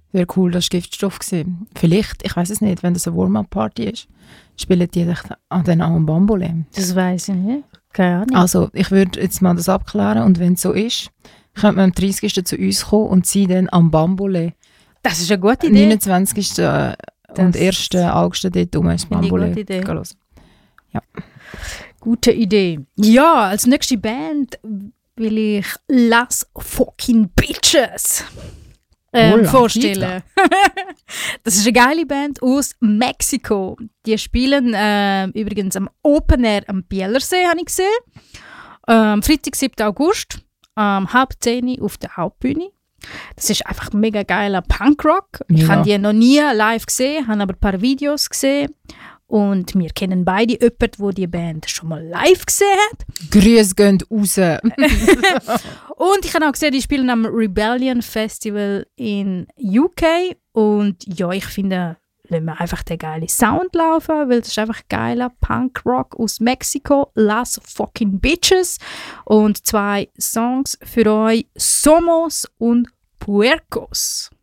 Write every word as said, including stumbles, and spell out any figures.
Wäre cool, das war Giftstoff gewesen. Vielleicht, ich weiß es nicht, wenn das eine Warm-Up-Party ist, spielen die an den Am Bambole. Das weiss ich nicht. Keine Ahnung. Also, ich würde jetzt mal das abklären und wenn es so ist, könnte man am dreißigsten zu uns kommen und sie dann am Bambole. Das ist eine gute Idee. neunundzwanzigsten und ersten August dort rum ist Bambole. Gute Idee. Los. Ja. Gute Idee. Ja, als nächste Band will ich Las Fucking Bitches ähm, Hola, vorstellen. Das ist eine geile Band aus Mexiko. Die spielen äh, übrigens am Open Air am Bielersee, habe ich gesehen. Ähm, Freitag, siebten August, ähm, halb zehn auf der Hauptbühne. Das ist einfach mega geiler Punkrock. Ich Ja. habe die noch nie live gesehen, habe aber ein paar Videos gesehen. Und wir kennen beide jemanden, der die Band schon mal live gesehen hat. Grüße gehen raus. Und ich habe auch gesehen, die spielen am Rebellion Festival in U K. Und ja, ich finde, lassen wir einfach den geilen Sound laufen, weil das ist einfach geiler Punkrock aus Mexiko, Las Fucking Bitches. Und zwei Songs für euch, Somos und Puercos.